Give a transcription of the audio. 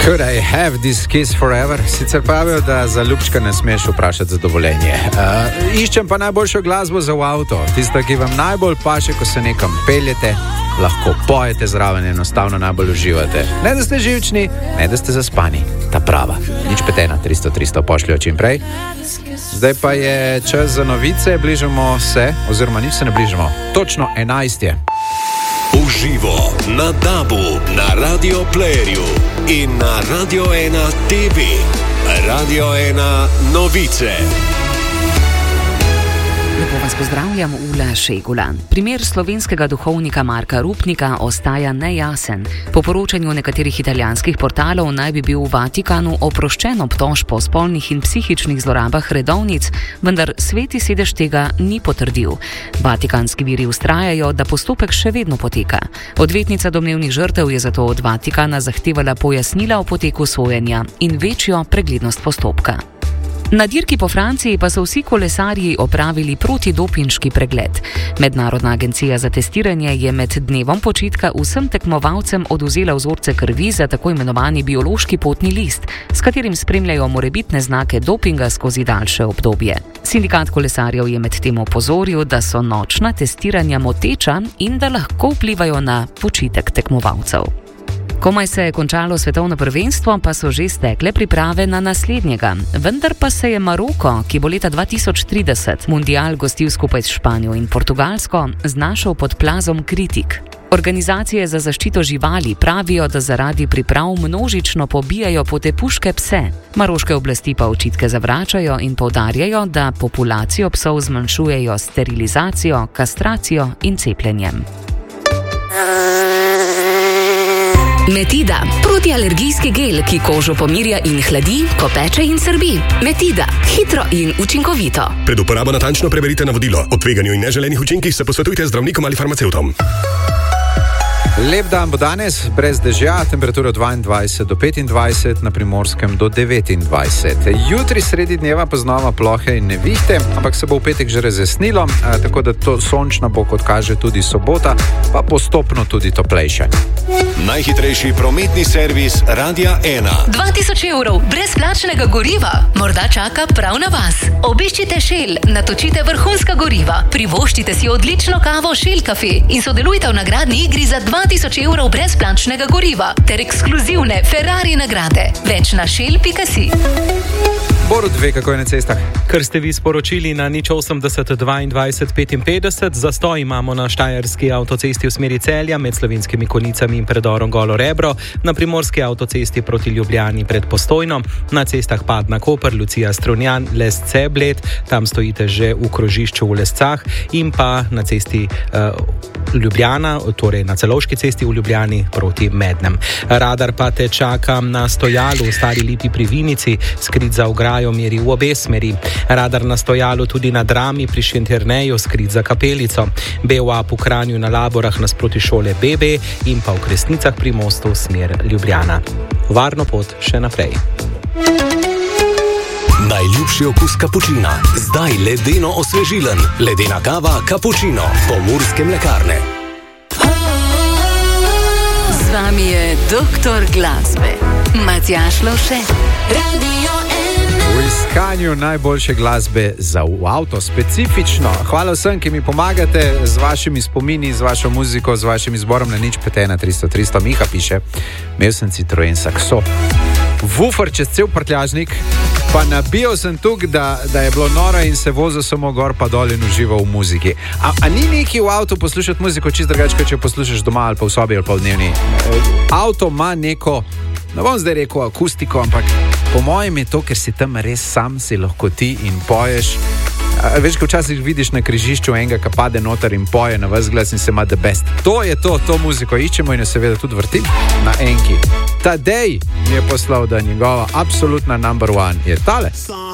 Should I have this kiss forever? Sicer pravijo, da za ljubčka ne smeš vprašati za dovoljenje. Iščem pa najboljšo glasbo za v avto. Tista, ki vam najbolj paše, ko se nekam peljete, lahko pojete zraven, enostavno najbolj uživate. Ne, da ste živčni, ne, da ste zaspani. Ta prava. Nič petena, 300 pošljajo čim prej. Zdaj pa je čas za novice. Bližamo se, oziroma nič se ne bližamo. Točno 11 je. Uživo na DAB-u, na Radio Playerju in na Radio 1 TV. Radio 1 novice. Lepo vas pozdravljam, Ula Šegula. Primer slovenskega duhovnika Marka Rupnika ostaja nejasen. Po poročanju nekaterih italijanskih portalov naj bi bil v Vatikanu oproščen obtožb o spolnih in psihičnih zlorabah redovnic, vendar Sveti sedež tega ni potrdil. Vatikanski viri vztrajajo, da postopek še vedno poteka. Odvetnica domnevnih žrtev je zato od Vatikana zahtevala pojasnila o poteku sojenja in večjo preglednost postopka. Na dirki po Franciji pa so vsi kolesarji opravili protidopinški pregled. Mednarodna agencija za testiranje je med dnevom počitka vsem tekmovalcem odvzela vzorce krvi za tako imenovani biološki potni list, s katerim spremljajo morebitne znake dopinga skozi daljše obdobje. Sindikat kolesarjev je medtem opozoril, da so nočna testiranja moteča in da lahko vplivajo na počitek tekmovalcev. Komaj se je končalo svetovno prvenstvo, pa so že stekle priprave na naslednjega. Vendar pa se je Maroko, ki bo leta 2030 mundial gostil skupaj s Španijo in Portugalsko, znašel pod plazom kritik. Organizacije za zaščito živali pravijo, da zaradi priprav množično pobijajo potepuške pse. Maroške oblasti pa očitke zavračajo in poudarjajo, da populacijo psov zmanjšujejo s sterilizacijo, kastracijo in cepljenjem. Metida, protialergijski gel, ki kožo pomirja in hladi, ko peče in srbi. Metida, hitro in učinkovito. Pred uporabo natančno preberite navodilo. O tveganju in neželenih učinkih se posvetujte z zdravnikom ali farmacevtom. Lep dan bo danes, brez dežja, temperatura 22 do 25, na Primorskem do 29. Jutri sredi dneva pa znova plohe in nevihte, ampak se bo v petek že razjasnilo, tako da to sončna bo, kot kaže, tudi sobota, pa postopno tudi toplejše. Najhitrejši prometni servis Radia 1. 2000 evrov brezplačnega goriva morda čaka prav na vas. Obiščite Shell, natočite vrhunska goriva, privoščite si odlično kavo Shell Cafe in sodelujte v nagradni igri za 2000 evrov brezplačnega goriva ter ekskluzivne Ferrari nagrade. Več na shell.si. Borut ve, kako je na cestah. Kar ste vi sporočili na 080 22 55, zastoj imamo na štajerski avtocesti v smeri Celja med Slovenskimi Konjicami in predorom Golo Rebro, na primorski avtocesti proti Ljubljani pred Postojno, na cestah Padna-Koper, Lucija-Strunjan, Lesce-Bled, tam stojite že v krožišču v Lescah, in pa na cesti Ljubljana, torej na Celovški cesti v Ljubljani proti Mednem. Radar pa te čaka na stojalu v Stari Lipi pri Vinici, skrit za ograjo meri v obe smeri. Radar na stojalu tudi na Drami pri Šentjerneju, skrit za Kapelico. BUAP v Kranju na Laborah nasproti šole BB in pa v Kresnicah pri mostu smer Ljubljana. Varno pot še naprej. Najljubši okus kapučina. Zdaj ledeno osvežilen. Ledena kava Cappuccino. Pomurske mlekarne. Z vami je doktor glasbe Matjaž Lovše. Radio 1. V iskanju najboljše glasbe za v avto specifično. Hvala vsem, ki mi pomagate z vašimi spomini, z vašo muziko, z vašim izborom na 051 Miha piše, imel sem Citroen Saxo. Woofer čez cel prtljažnik, pa nabijal sem tuk, da je bilo noro in se vozil samo gor pa dol in užival v muziki. A ni neki v avtu poslušati muziko čisto drugače, če poslušaš doma ali pa v sobi ali pa v dnevni? Avto ima neko, ne bom zdaj rekel akustiko, ampak po mojem je to, ker si tam res sam, si lahko ti in poješ. Veš, ko včasih vidiš na križišču enega, ki pade noter in poje na vas glas in se ima the best. To je to muziko iščemo in jo seveda tudi vrtim na enki. Tadej mi je poslal, da njegova absolutna number one je tale.